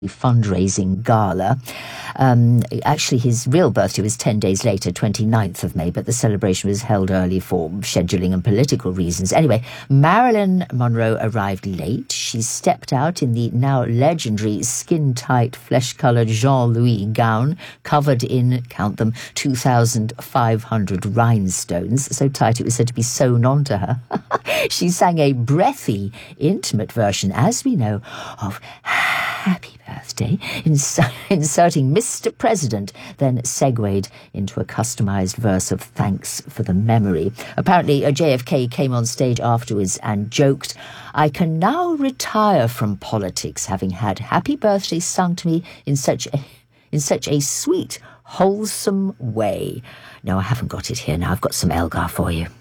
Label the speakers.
Speaker 1: fundraising gala. Actually, his real birthday was 10 days later, 29th of May, but the celebration was held early for scheduling and political reasons. Anyway, Marilyn Monroe arrived late. She stepped out in the now legendary skin-tight, flesh-coloured Jean-Louis gown, covered in, count them, 2,500 rhinestones, so tight it was said to be sewn onto her. She sang a breathy, intimate version, as we know, of Happy Birthday, inserting Mr. President, then segued into a customised verse of thanks for the memory. Apparently, JFK came on stage afterwards and joked, "I can now retire from politics, having had Happy Birthday sung to me in such a sweet, wholesome way." No, I haven't got it here now. I've got some Elgar for you.